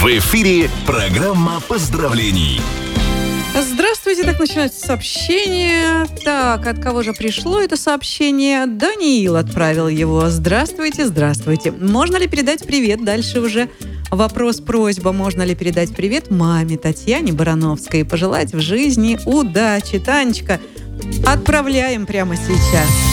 В эфире программа поздравлений. Здравствуйте, так начинается сообщение. Так, от кого же пришло это сообщение? Даниил отправил его. Здравствуйте, здравствуйте. Можно ли передать привет? Дальше уже вопрос-просьба. Можно ли передать привет маме Татьяне Барановской и пожелать в жизни удачи? Танечка, отправляем прямо сейчас.